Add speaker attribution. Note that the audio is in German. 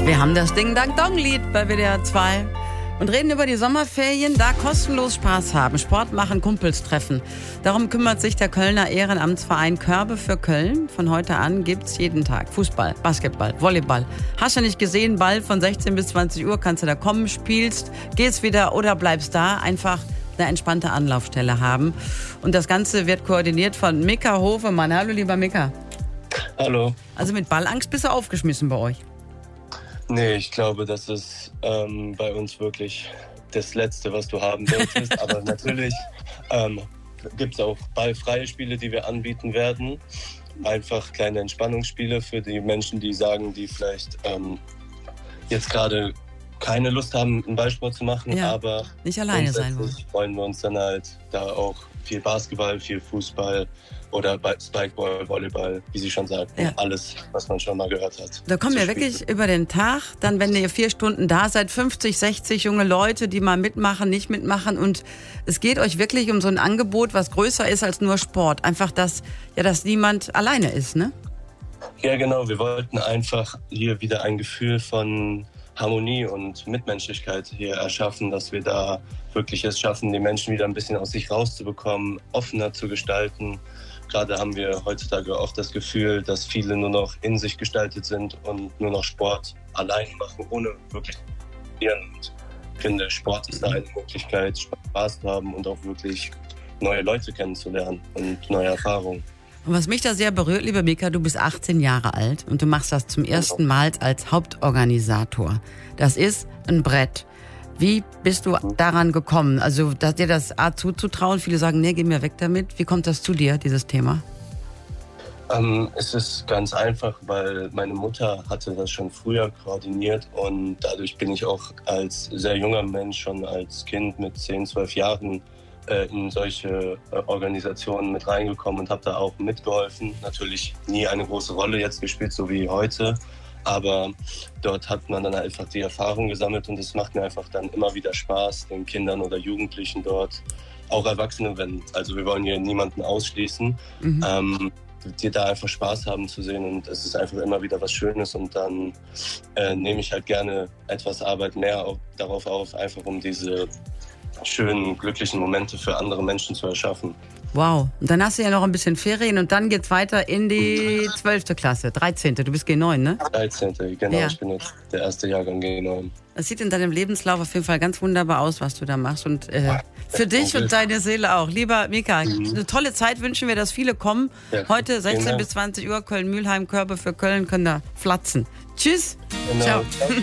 Speaker 1: Wir haben das Ding-Dang-Dong-Lied bei WDR 2 und reden über die Sommerferien, da kostenlos Spaß haben, Sport machen, Kumpels treffen. Darum kümmert sich der Kölner Ehrenamtsverein Körbe für Köln. Von heute an gibt's jeden Tag Fußball, Basketball, Volleyball. Hast du nicht gesehen, Ball von 16 bis 20 Uhr, kannst du da kommen, spielst, gehst wieder oder bleibst da, einfach eine entspannte Anlaufstelle haben. Und das Ganze wird koordiniert von Mika Hofemann. Hallo, lieber Mika.
Speaker 2: Hallo.
Speaker 1: Also mit Ballangst bist du aufgeschmissen bei euch?
Speaker 2: Nee, ich glaube, das ist bei uns wirklich das Letzte, was du haben solltest. Aber natürlich gibt es auch ballfreie Spiele, die wir anbieten werden. Einfach kleine Entspannungsspiele für die Menschen, die sagen, die vielleicht jetzt gerade keine Lust haben, einen Ballsport zu machen.
Speaker 1: Ja,
Speaker 2: aber
Speaker 1: nicht alleine sein wollen.
Speaker 2: Freuen wir uns dann halt da auch viel Basketball, viel Fußball oder Spikeball, Volleyball, wie sie schon sagten. Ja. Alles, was man schon mal gehört hat.
Speaker 1: Da kommen wir wirklich über den Tag, dann wenn ihr 4 Stunden da seid, 50, 60 junge Leute, die mal mitmachen, nicht mitmachen. Und es geht euch wirklich um so ein Angebot, was größer ist als nur Sport. Einfach, dass niemand alleine ist, ne?
Speaker 2: Ja, genau. Wir wollten einfach hier wieder ein Gefühl von Harmonie und Mitmenschlichkeit hier erschaffen, dass wir da wirklich es schaffen, die Menschen wieder ein bisschen aus sich rauszubekommen, offener zu gestalten. Gerade haben wir heutzutage oft das Gefühl, dass viele nur noch in sich gestaltet sind und nur noch Sport allein machen, ohne wirklich zu probieren. Und ich finde, Sport ist da eine Möglichkeit, Spaß zu haben und auch wirklich neue Leute kennenzulernen und neue Erfahrungen.
Speaker 1: Und was mich da sehr berührt, lieber Mika, du bist 18 Jahre alt und du machst das zum ersten Mal als Hauptorganisator. Das ist ein Brett. Wie bist du daran gekommen? Also dir das zuzutrauen? Viele sagen, nee, geh mir weg damit. Wie kommt das zu dir, dieses Thema?
Speaker 2: Es ist ganz einfach, weil meine Mutter hatte das schon früher koordiniert und dadurch bin ich auch als sehr junger Mensch, schon als Kind mit 10, 12 Jahren in solche Organisationen mit reingekommen und habe da auch mitgeholfen. Natürlich nie eine große Rolle jetzt gespielt, so wie heute, aber dort hat man dann einfach die Erfahrung gesammelt und es macht mir einfach dann immer wieder Spaß, den Kindern oder Jugendlichen dort, auch Erwachsene, also wir wollen hier niemanden ausschließen, die da einfach Spaß haben zu sehen und es ist einfach immer wieder was Schönes und dann nehme ich halt gerne etwas Arbeit mehr darauf auf, einfach um diese schönen, glücklichen Momente für andere Menschen zu erschaffen.
Speaker 1: Wow. Und dann hast du ja noch ein bisschen Ferien und dann geht's weiter in die 12. Klasse, 13. Du bist G9, ne?
Speaker 2: 13. Genau. Ja. Ich bin jetzt der erste Jahrgang G9.
Speaker 1: Es sieht in deinem Lebenslauf auf jeden Fall ganz wunderbar aus, was du da machst und für dich und deine Seele auch. Lieber Mika, eine tolle Zeit wünschen wir, dass viele kommen. Ja. Heute 16 bis 20 Uhr, Köln-Mühlheim, Körbe für Köln, können da flatzen. Tschüss.
Speaker 2: Genau.
Speaker 1: Ciao.